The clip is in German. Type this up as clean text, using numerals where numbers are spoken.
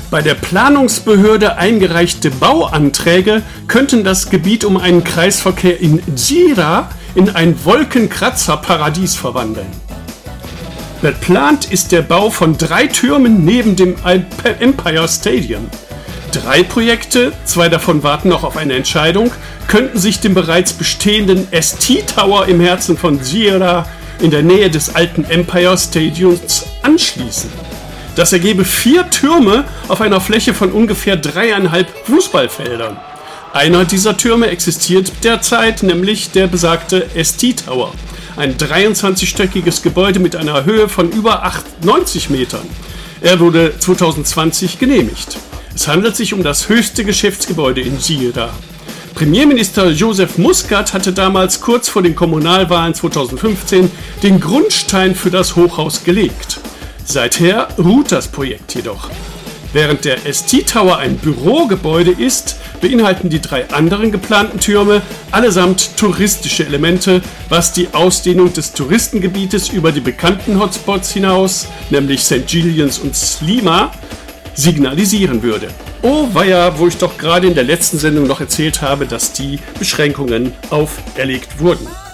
Bei der Planungsbehörde eingereichte Bauanträge könnten das Gebiet um einen Kreisverkehr in Gżira in ein Wolkenkratzerparadies verwandeln. Geplant ist der Bau von 3 Türmen neben dem Empire Stadium. 3 Projekte, 2 davon warten noch auf eine Entscheidung, könnten sich dem bereits bestehenden ST Tower im Herzen von Gżira in der Nähe des alten Empire Stadiums anschließen. Das ergebe 4 Türme auf einer Fläche von ungefähr 3,5 Fußballfeldern. Einer dieser Türme existiert derzeit, nämlich der besagte ST Tower. Ein 23-stöckiges Gebäude mit einer Höhe von über 90 Metern. Er wurde 2020 genehmigt. Es handelt sich um das höchste Geschäftsgebäude in Gżira. Premierminister Joseph Muscat hatte damals kurz vor den Kommunalwahlen 2015 den Grundstein für das Hochhaus gelegt. Seither ruht das Projekt jedoch. Während der ST Tower ein Bürogebäude ist, beinhalten die 3 anderen geplanten Türme allesamt touristische Elemente, was die Ausdehnung des Touristengebietes über die bekannten Hotspots hinaus, nämlich St. Gileans und Sliema, signalisieren würde. Oh weia, wo ich doch gerade in der letzten Sendung noch erzählt habe, dass die Beschränkungen auferlegt wurden.